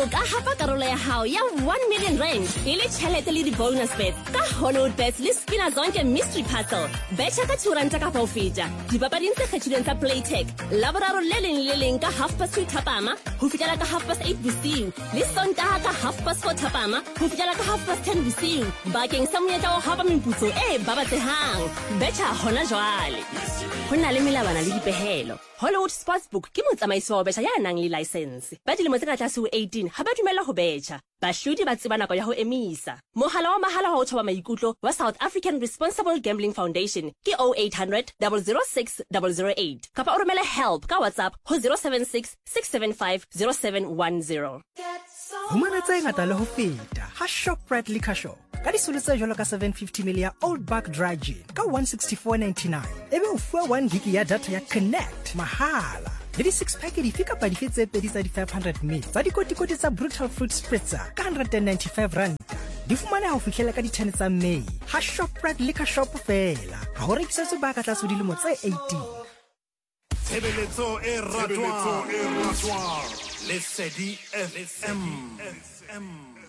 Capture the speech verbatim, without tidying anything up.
o ka hapa karolo ya hao ya one million rand ile tšhelete le di-bonus bets ka Hollywood Bets le Spina Zonke Mystery Puzzle. Betšha ka two ranta ka go feta. Dipapading tse kgethilweng tsa Playtech. Laboraro le leng le leng ka half past two thapama ho fihlela ka half past eight bosiu. Le Sontaga ka half past four thapama ho fihlela ka half past ten bosiu. Bakeng sa monyetla o hapa meputso e babatsehang. Betšha hona jwale. Ho na le melawana le dipehelo. Hollywood Sportsbook ke motsamaiso wa betšha ya nang le license. Ba dilemo tse ka tlase ho eighteen ha ba dumela ho betšha. Bahlodi ba tseba nako ya ho emisa. Mohala wa mahala wa ho thoba maikutlo wa South African Responsible Gambling Foundation ke oh eight hundred, zero zero six, zero zero eight. Kapa o romele help ka WhatsApp ho zero seven six, six seven five, zero seven one zero. Humana tse ngata le ho feta ha Shoprite Liquor Shop. Ka disolo tse jwalo ka seven fifty milliliters Old Buck Dry Gin ka one sixty-four ninety-nine. Ebe o fuwa one gig ya data ya Connect mahala. Le di six pack di fika pa di fetse pedi tsa di five hundred milliliters. Tsa di kotikoti tsa Brutal Fruit Spritzer ka one hundred ninety-five rand. Di fumana ho fihlela ka di ten tsa May. Ha Shoprite Liquor Shop fela. Ha ho rekisetswe ba ka tlase dilemo tse eighteen. Tshebeletso e ratwang. Lesedi F M.